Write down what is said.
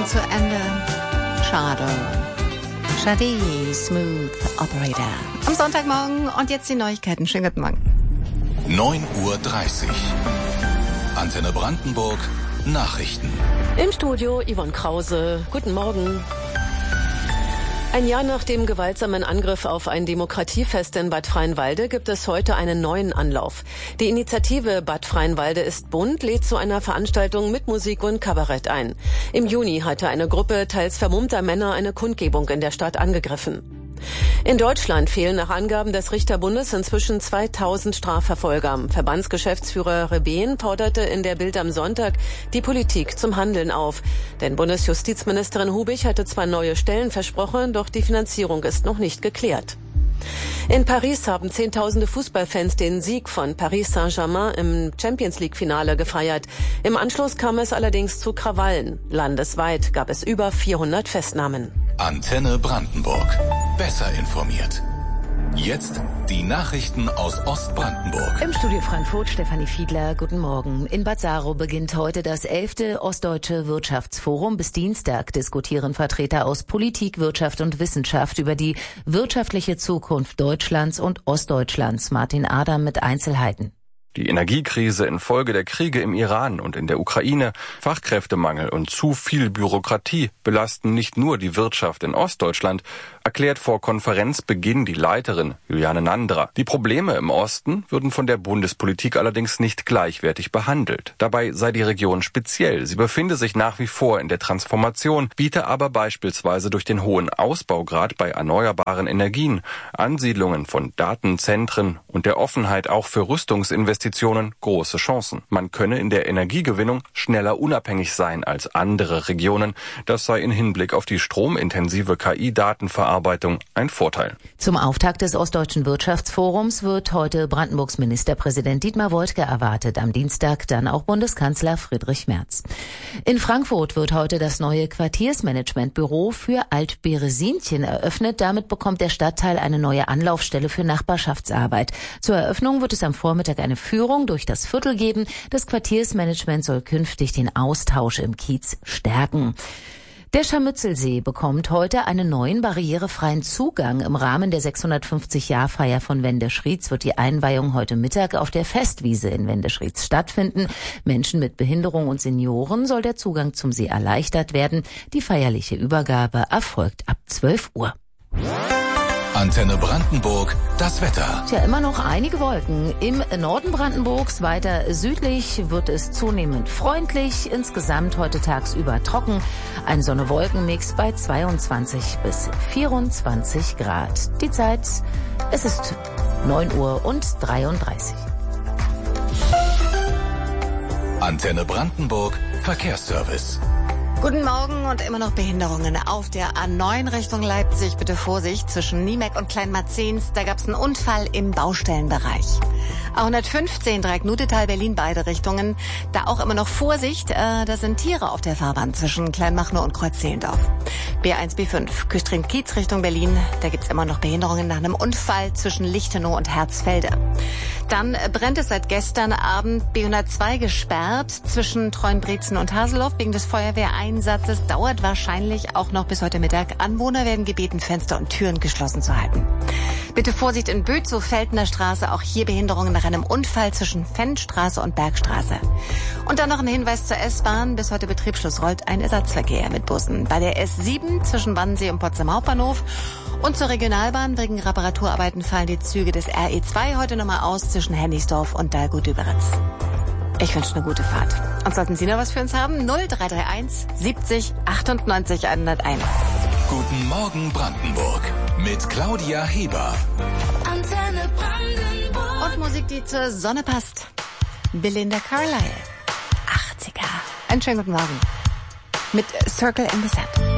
Sendung zu Ende. Schade. Shadi, Smooth Operator. Am Sonntagmorgen und jetzt die Neuigkeiten. Schönen guten Morgen. 9:30 Uhr. Antenne Brandenburg. Nachrichten. Im Studio Yvonne Krause. Guten Morgen. Ein Jahr nach dem gewaltsamen Angriff auf ein Demokratiefest in Bad Freienwalde gibt es heute einen neuen Anlauf. Die Initiative Bad Freienwalde ist bunt lädt zu einer Veranstaltung mit Musik und Kabarett ein. Im Juni hatte eine Gruppe teils vermummter Männer eine Kundgebung in der Stadt angegriffen. In Deutschland fehlen nach Angaben des Richterbundes inzwischen 2000 Strafverfolger. Verbandsgeschäftsführer Rebehn forderte in der Bild am Sonntag die Politik zum Handeln auf. Denn Bundesjustizministerin Hubig hatte zwar neue Stellen versprochen, doch die Finanzierung ist noch nicht geklärt. In Paris haben Zehntausende Fußballfans den Sieg von Paris Saint-Germain im Champions-League-Finale gefeiert. Im Anschluss kam es allerdings zu Krawallen. Landesweit gab es über 400 Festnahmen. Antenne Brandenburg. Besser informiert. Jetzt die Nachrichten aus Ostbrandenburg. Im Studio Frankfurt Stefanie Fiedler, guten Morgen. In Bad Saro beginnt heute das 11. Ostdeutsche Wirtschaftsforum. Bis Dienstag diskutieren Vertreter aus Politik, Wirtschaft und Wissenschaft über die wirtschaftliche Zukunft Deutschlands und Ostdeutschlands. Martin Adam mit Einzelheiten. Die Energiekrise infolge der Kriege im Iran und in der Ukraine, Fachkräftemangel und zu viel Bürokratie belasten nicht nur die Wirtschaft in Ostdeutschland, erklärt vor Konferenzbeginn die Leiterin Juliane Nandra. Die Probleme im Osten würden von der Bundespolitik allerdings nicht gleichwertig behandelt. Dabei sei die Region speziell. Sie befinde sich nach wie vor in der Transformation, biete aber beispielsweise durch den hohen Ausbaugrad bei erneuerbaren Energien, Ansiedlungen von Datenzentren und der Offenheit auch für Rüstungsinvestitionen große Chancen. Man könne in der Energiegewinnung schneller unabhängig sein als andere Regionen. Das sei in Hinblick auf die stromintensive KI-Datenverarbeitung ein Vorteil. Zum Auftakt des Ostdeutschen Wirtschaftsforums wird heute Brandenburgs Ministerpräsident Dietmar Woidke erwartet. Am Dienstag dann auch Bundeskanzler Friedrich Merz. In Frankfurt wird heute das neue Quartiersmanagementbüro für Alt-Beresinchen eröffnet. Damit bekommt der Stadtteil eine neue Anlaufstelle für Nachbarschaftsarbeit. Zur Eröffnung wird es am Vormittag eine Führung durch das Viertel geben. Das Quartiersmanagement soll künftig den Austausch im Kiez stärken. Der Scharmützelsee bekommt heute einen neuen barrierefreien Zugang. Im Rahmen der 650-Jahr-Feier von Wendeschrieds wird die Einweihung heute Mittag auf der Festwiese in Wendeschrieds stattfinden. Menschen mit Behinderung und Senioren soll der Zugang zum See erleichtert werden. Die feierliche Übergabe erfolgt ab 12 Uhr. Antenne Brandenburg, das Wetter. Tja, immer noch einige Wolken. Im Norden Brandenburgs, weiter südlich, wird es zunehmend freundlich. Insgesamt heute tagsüber trocken. Ein Sonne-Wolken-Mix bei 22 bis 24 Grad. Die Zeit, es ist 9:33 Uhr. Antenne Brandenburg, Verkehrsservice. Guten Morgen und immer noch Behinderungen auf der A9 Richtung Leipzig. Bitte Vorsicht, zwischen Niemek und Kleinmarzens, da gab es einen Unfall im Baustellenbereich. A115 Dreieck-Nudetal, Berlin, beide Richtungen. Da auch immer noch Vorsicht, da sind Tiere auf der Fahrbahn zwischen Kleinmachnow und Kreuzzehlendorf. B1, B5, Küstrin-Kiez Richtung Berlin, da gibt's immer noch Behinderungen nach einem Unfall zwischen Lichtenau und Herzfelde. Dann brennt es seit gestern Abend B102 gesperrt zwischen Treuenbrietzen und Haseloff wegen des Feuerwehreinsatzes. Dauert wahrscheinlich auch noch bis heute Mittag. Anwohner werden gebeten, Fenster und Türen geschlossen zu halten. Bitte Vorsicht in Bözow, Feldner Straße, auch hier Behinderungen nach einem Unfall zwischen Fennstraße und Bergstraße. Und dann noch ein Hinweis zur S-Bahn. Bis heute Betriebsschluss rollt ein Ersatzverkehr mit Bussen bei der S7 zwischen Wannsee und Potsdam Hauptbahnhof. Und zur Regionalbahn wegen Reparaturarbeiten fallen die Züge des RE2 heute nochmal aus zwischen Hennigsdorf und Dahlgut-Düberitz. Ich wünsche eine gute Fahrt. Und sollten Sie noch was für uns haben? 0331 70 98 101. Guten Morgen Brandenburg mit Claudia Heber. Antenne Brandenburg. Und Musik, die zur Sonne passt. Belinda Carlisle. 80er. Einen schönen guten Morgen. Mit Circle in the Sand.